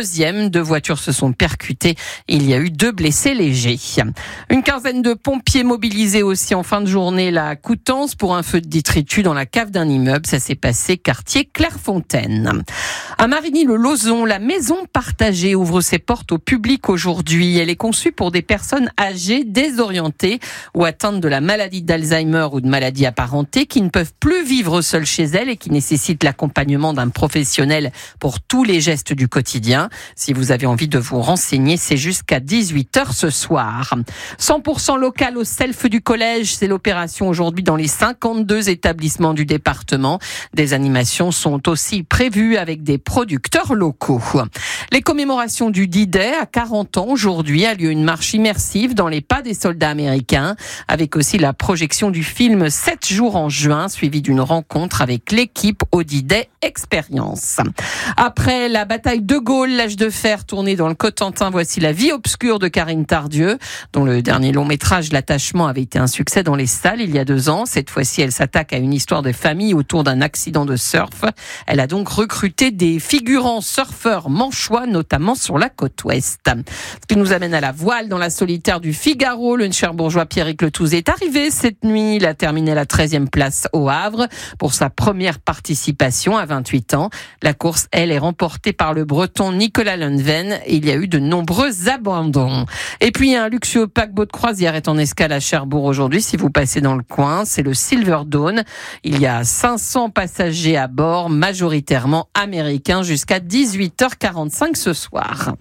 deuxième. 2 voitures se sont percutées. Il y a eu 2 blessés légers. Une quinzaine de pompiers mobilisés aussi en fin de journée là, à Coutances pour un feu de détritus dans la cave d'un immeuble. Ça s'est passé quartier Clairefontaine. À Marigny-le-Lauzon, la maison partagée ouvre ses portes au public aujourd'hui. Elle est conçue pour des personnes âgées, désorientées ou atteintes de la maladie d'Alzheimer ou de maladies apparentées qui ne peuvent plus vivre seules chez elles et qui nécessitent l'accompagnement d'un professionnel pour tous les gestes du quotidien. Si vous avez envie de vous renseigner, c'est jusqu'à 18h ce soir. 100% local au self du collège, c'est l'opération aujourd'hui dans les 52 établissements du département. Des animations sont aussi prévues avec des producteurs locaux. Les commémorations du D-Day à 40 ans aujourd'hui a lieu une marche immersive dans les pas des soldats américains avec aussi la projection du film 7 jours en juin suivi d'une rencontre avec l'équipe au D-Day Expérience. Après la bataille de Gaulle, l'âge de fer tourné dans le Cotentin, voici La vie obscure de Karine Tardieu, dont le dernier long métrage L'attachement avait été un succès dans les salles il y a 2 ans. Cette fois-ci, elle s'attaque à une histoire de famille autour d'un accident de surf. Elle a donc recruté des figurants surfeurs manchois, notamment sur la côte ouest. Ce qui nous amène à la voile dans la solitaire du Figaro. Le Cherbourgeois Pierrick Letouze est arrivé cette nuit. Il a terminé la 13e place au Havre pour sa première participation à 28 ans. La course, elle, est remportée par le Breton Nicolas Lundven. Il y a eu de nombreux abandons. Et puis, un luxueux paquebot de croisière est en escale à Cherbourg aujourd'hui. Si vous passez dans le coin, c'est le Silver Dawn. Il y a 500 passagers à bord, majoritairement américains, jusqu'à 18h45 ce soir.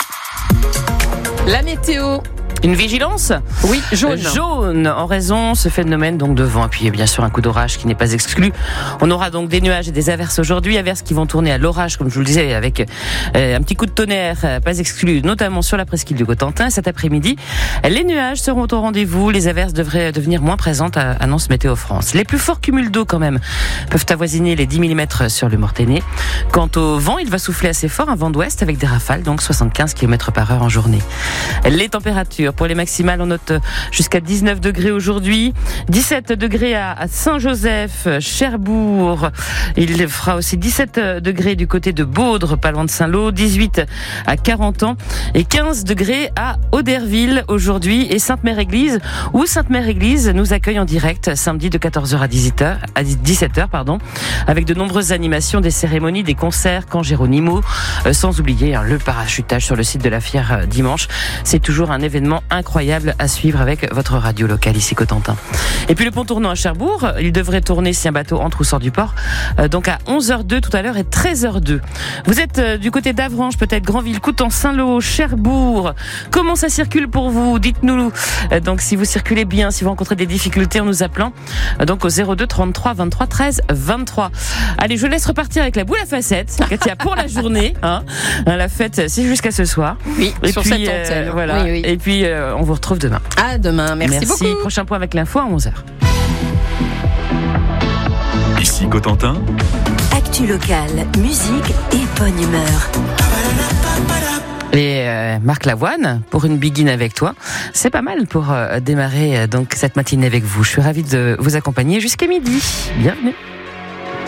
La météo. Une vigilance ? Oui, jaune. Jaune, en raison ce phénomène donc de vent. Et puis bien sûr un coup d'orage qui n'est pas exclu. On aura donc des nuages et des averses aujourd'hui. Averses qui vont tourner à l'orage, comme je vous le disais, avec un petit coup de tonnerre, pas exclu, notamment sur la presqu'île du Cotentin. Cet après-midi, les nuages seront au rendez-vous. Les averses devraient devenir moins présentes, annonce Météo France. Les plus forts cumuls d'eau quand même peuvent avoisiner les 10 mm sur le Mortainais. Quant au vent, il va souffler assez fort, un vent d'ouest avec des rafales, donc 75 km/h en journée. Les températures pour les maximales, on note jusqu'à 19 degrés aujourd'hui, 17 degrés à Saint-Joseph, Cherbourg. Il fera aussi 17 degrés du côté de Baudre, pas loin de Saint-Lô, 18 à 40 ans et 15 degrés à Auderville aujourd'hui et Sainte-Mère-Église, où Sainte-Mère-Église nous accueille en direct samedi de 14h à 17h, avec de nombreuses animations, des cérémonies, des concerts, camp Géronimo, sans oublier le parachutage sur le site de la Fière dimanche. C'est toujours un événement incroyable à suivre avec votre radio locale ici Cotentin. Et puis le pont tournant à Cherbourg, il devrait tourner si un bateau entre ou sort du port, donc à 11h02 tout à l'heure et 13h02. Vous êtes du côté d'Avranches, peut-être Granville, Coutances, Saint-Lô, Cherbourg. Comment ça circule pour vous ? Dites-nous. Donc si vous circulez bien, si vous rencontrez des difficultés en nous appelant, donc au 02 33 23 13 23. Allez, je laisse repartir avec la boule à facettes, Katia, pour la journée. La fête, c'est jusqu'à ce soir. Oui, et sur cette antenne. Voilà. Oui. Et puis on vous retrouve demain. À demain, merci beaucoup. Prochain point avec l'info à 11h. Ici Cotentin. Actu locale, musique et bonne humeur. Et Marc Lavoine, pour une begin avec toi, c'est pas mal pour démarrer donc cette matinée avec vous. Je suis ravie de vous accompagner jusqu'à midi. Bienvenue.